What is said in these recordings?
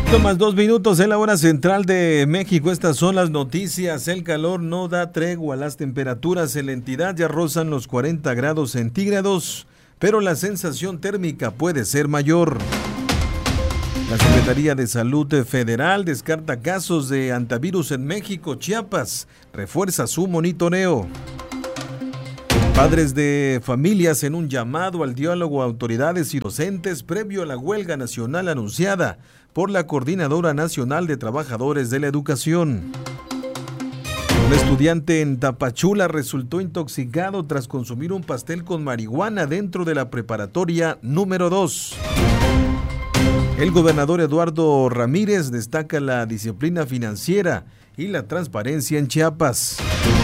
Más 2 minutos en la hora central de México. Estas son las noticias. El calor no da tregua. Las temperaturas en la entidad ya rozan los 40 grados centígrados, pero la sensación térmica puede ser mayor. La Secretaría de Salud Federal descarta casos de antivirus en México. Chiapas refuerza su monitoreo. Padres de familias en un llamado al diálogo a autoridades y docentes previo a la huelga nacional anunciada por la Coordinadora Nacional de Trabajadores de la Educación. Un estudiante en Tapachula resultó intoxicado tras consumir un pastel con marihuana dentro de la preparatoria número 2. El gobernador Eduardo Ramírez destaca la disciplina financiera y la transparencia en Chiapas.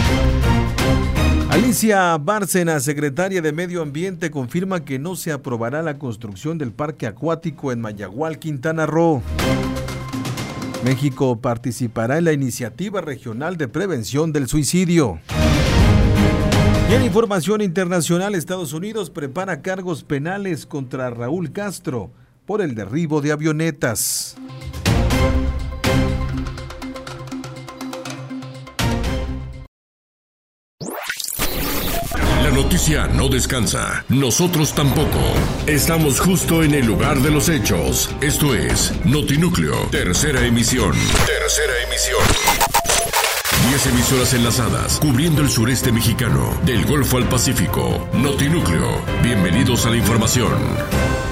Alicia Bárcena, secretaria de Medio Ambiente, confirma que no se aprobará la construcción del parque acuático en Mayagual, Quintana Roo. México participará en la iniciativa regional de prevención del suicidio. Y en información internacional, Estados Unidos prepara cargos penales contra Raúl Castro por el derribo de avionetas. La noticia no descansa, nosotros tampoco. Estamos justo en el lugar de los hechos. Esto es Notinúcleo, tercera emisión. 10 emisoras enlazadas, cubriendo el sureste mexicano, del Golfo al Pacífico. Notinúcleo, bienvenidos a la información.